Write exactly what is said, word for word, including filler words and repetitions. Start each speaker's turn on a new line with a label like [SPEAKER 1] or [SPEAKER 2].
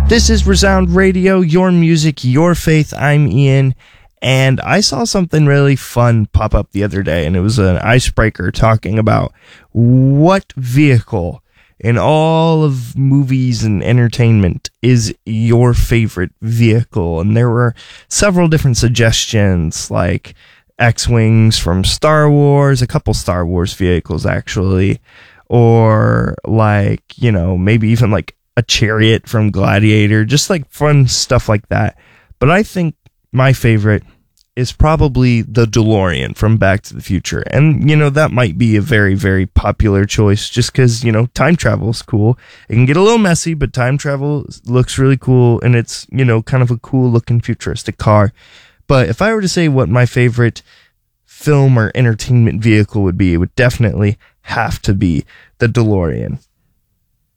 [SPEAKER 1] This is Resound Radio, your music, your faith. I'm Ian, and I saw something really fun pop up the other day, and it was an icebreaker talking about what vehicle in all of movies and entertainment is your favorite vehicle. And there were several different suggestions, like X-Wings from Star Wars, a couple Star Wars vehicles actually, or like, you know, maybe even like a chariot from Gladiator, just like fun stuff like that. But I think my favorite is probably the DeLorean from Back to the Future. And, you know, that might be a very, very popular choice just because, you know, time travel is cool. It can get a little messy, but time travel looks really cool, and it's, you know, kind of a cool looking futuristic car. But if I were to say what my favorite film or entertainment vehicle would be, it would definitely have to be the DeLorean.